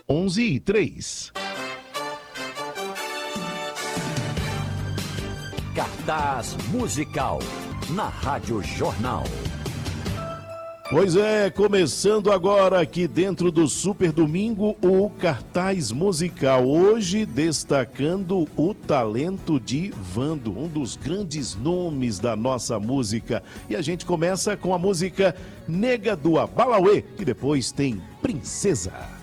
11:03. Cartaz musical na Rádio Jornal. Pois é, começando agora aqui dentro do Super Domingo, o cartaz musical. Hoje destacando o talento de Vando, um dos grandes nomes da nossa música. E a gente começa com a música Nega do Abalauê, e depois tem Princesa.